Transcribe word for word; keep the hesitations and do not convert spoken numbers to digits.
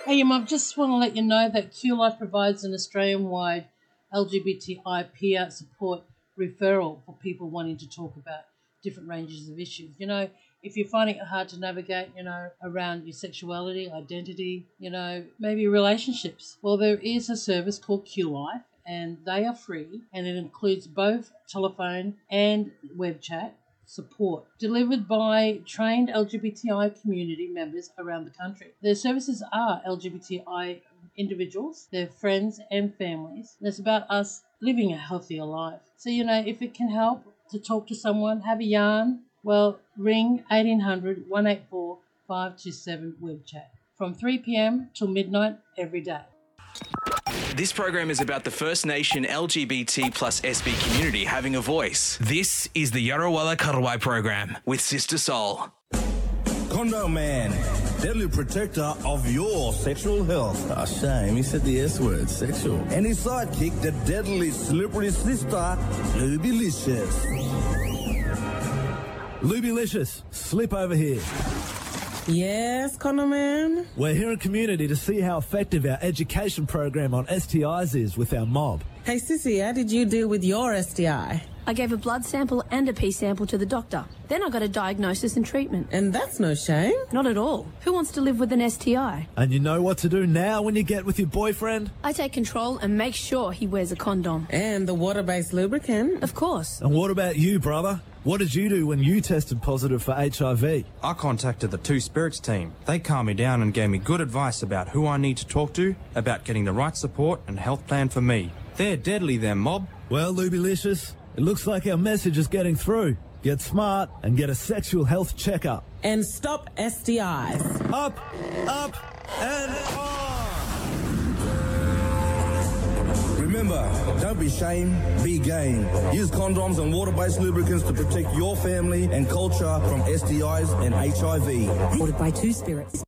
Hey, Mum, just want to let you know that Q Life provides an Australian-wide L G B T I peer support referral for people wanting to talk about different ranges of issues. You know, if you're finding it hard to navigate, you know, around your sexuality, identity, you know, maybe relationships, well, there is a service called Q Life, and they are free, and it includes both telephone and web chat support delivered by trained L G B T I community members around the country. Their services are L G B T I individuals, their friends and families. And it's about us living a healthier life. So, you know, if it can help to talk to someone, have a yarn, well, ring eighteen hundred, one eight four, five two seven web chat from three p.m. till midnight every day. This program is about the First Nation L G B T plus S B community having a voice. This is the Yarawalla Karawai program with Sister Soul. Condo Man, deadly protector of your sexual health. Ah, shame, he said the S word, sexual. And his sidekick, the deadly slippery sister, Lubylicious. Lubylicious, slip over here. Yes, Connor Man? We're here in community to see how effective our education program on S T Is is with our mob. Hey, Sissy, how did you deal with your S T I? I gave a blood sample and a pee sample to the doctor. Then I got a diagnosis and treatment. And that's no shame. Not at all. Who wants to live with an S T I? And you know what to do now when you get with your boyfriend? I take control and make sure he wears a condom. And the water-based lubricant. Of course. And what about you, brother? What did you do when you tested positive for H I V? I contacted the Two Spirits team. They calmed me down and gave me good advice about who I need to talk to, about getting the right support and health plan for me. They're deadly, them mob. Well, Lubylicious, it looks like our message is getting through. Get smart and get a sexual health checkup. And stop S T Is. Up, up, and on! Remember, don't be shame, be game. Use condoms and water-based lubricants to protect your family and culture from S T Is and H I V. Ordered by Two Spirits.